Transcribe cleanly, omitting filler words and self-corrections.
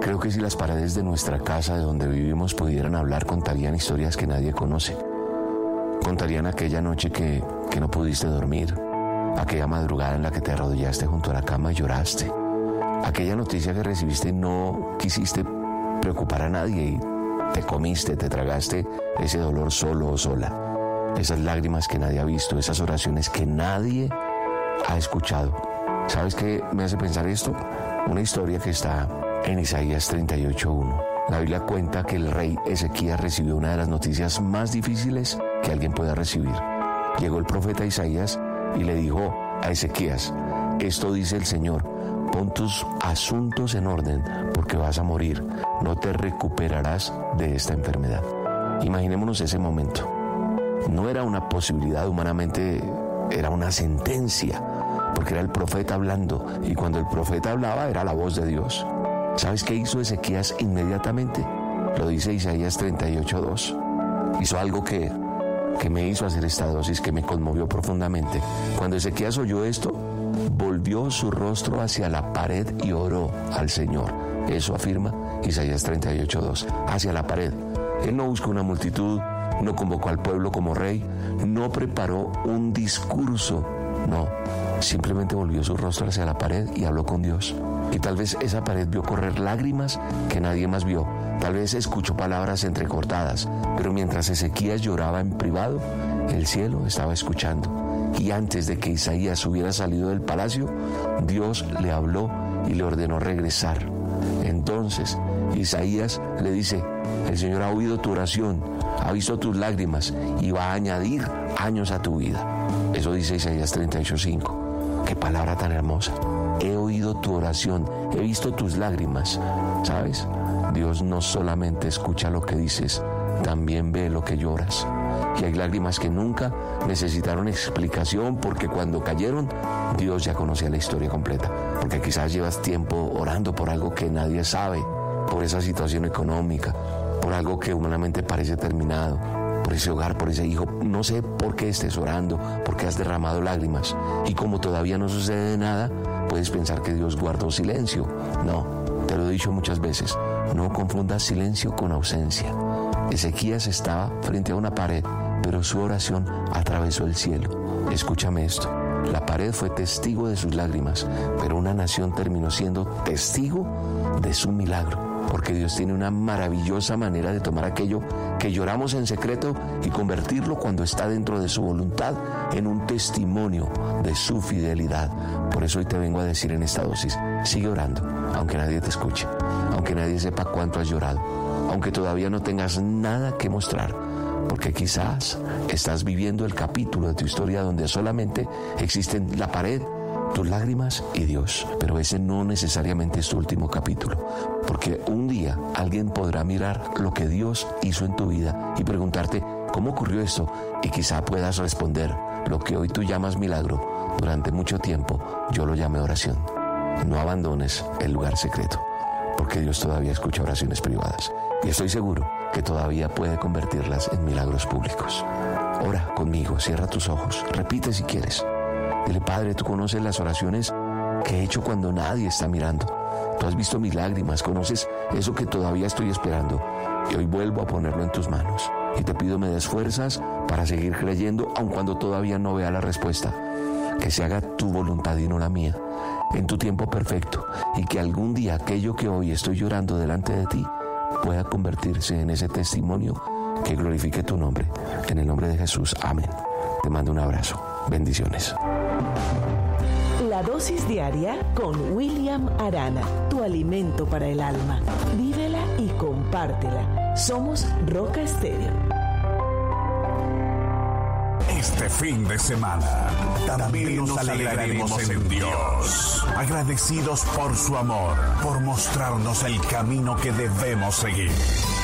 Creo que si las paredes de nuestra casa, de donde vivimos, pudieran hablar, contarían historias que nadie conoce. Contarían aquella noche que no pudiste dormir, aquella madrugada en la que te arrodillaste junto a la cama y lloraste, aquella noticia que recibiste y no quisiste preocupar a nadie y te comiste, te tragaste ese dolor solo o sola, esas lágrimas que nadie ha visto, esas oraciones que nadie ha escuchado. ¿Sabes qué me hace pensar esto? Una historia que está en Isaías 38:1. La Biblia cuenta que el rey Ezequías recibió una de las noticias más difíciles que alguien pueda recibir. Llegó el profeta Isaías y le dijo a Ezequías: esto dice el Señor, pon tus asuntos en orden porque vas a morir, no te recuperarás de esta enfermedad. Imaginémonos ese momento. No era una posibilidad humanamente, era una sentencia, porque era el profeta hablando, y cuando el profeta hablaba era la voz de Dios. ¿Sabes qué hizo Ezequías inmediatamente? Lo dice Isaías 38:2. Hizo algo que me hizo hacer esta dosis, que me conmovió profundamente. Cuando Ezequías oyó esto, volvió su rostro hacia la pared y oró al Señor. Eso afirma Isaías 38:2. Hacia la pared. Él no buscó una multitud, no convocó al pueblo como rey, no preparó un discurso, no. Simplemente volvió su rostro hacia la pared y habló con Dios. Y tal vez esa pared vio correr lágrimas que nadie más vio. Tal vez escuchó palabras entrecortadas, pero mientras Ezequías lloraba en privado, el cielo estaba escuchando. Y antes de que Isaías hubiera salido del palacio, Dios le habló y le ordenó regresar. Entonces Isaías le dice: el Señor ha oído tu oración, ha visto tus lágrimas y va a añadir años a tu vida. Eso dice Isaías 38:5. Qué palabra tan hermosa. He oído tu oración, he visto tus lágrimas. ¿Sabes? Dios no solamente escucha lo que dices, también ve lo que lloras. Y hay lágrimas que nunca necesitaron explicación, porque cuando cayeron, Dios ya conocía la historia completa. Porque quizás llevas tiempo orando por algo que nadie sabe, por esa situación económica, por algo que humanamente parece terminado, por ese hogar, por ese hijo. No sé por qué estés orando, por qué has derramado lágrimas. Y como todavía no sucede nada, puedes pensar que Dios guardó silencio. No, te lo he dicho muchas veces, no confundas silencio con ausencia. Ezequías estaba frente a una pared, pero su oración atravesó el cielo. Escúchame esto. La pared fue testigo de sus lágrimas, pero una nación terminó siendo testigo de su milagro. Porque Dios tiene una maravillosa manera de tomar aquello que lloramos en secreto y convertirlo, cuando está dentro de su voluntad, en un testimonio de su fidelidad. Por eso hoy te vengo a decir en esta dosis: sigue orando, aunque nadie te escuche, aunque nadie sepa cuánto has llorado, aunque todavía no tengas nada que mostrar, porque quizás estás viviendo el capítulo de tu historia donde solamente existen la pared, tus lágrimas y Dios. Pero ese no necesariamente es tu último capítulo, porque un día alguien podrá mirar lo que Dios hizo en tu vida y preguntarte: ¿cómo ocurrió esto? Y quizá puedas responder: lo que hoy tú llamas milagro, durante mucho tiempo yo lo llamé oración. No abandones el lugar secreto, porque Dios todavía escucha oraciones privadas, y estoy seguro que todavía puede convertirlas en milagros públicos. Ora conmigo, cierra tus ojos, repite si quieres. Dile: Padre, tú conoces las oraciones que he hecho cuando nadie está mirando. Tú has visto mis lágrimas, conoces eso que todavía estoy esperando. Y hoy vuelvo a ponerlo en tus manos. Y te pido me des fuerzas para seguir creyendo, aun cuando todavía no vea la respuesta. Que se haga tu voluntad y no la mía, en tu tiempo perfecto. Y que algún día aquello que hoy estoy llorando delante de ti pueda convertirse en ese testimonio que glorifique tu nombre. En el nombre de Jesús, amén. Te mando un abrazo. Bendiciones. La dosis diaria con William Arana, tu alimento para el alma. Vívela y compártela. Somos Roca Estéreo. Este fin de semana también nos alegraremos en Dios, agradecidos por su amor, por mostrarnos el camino que debemos seguir.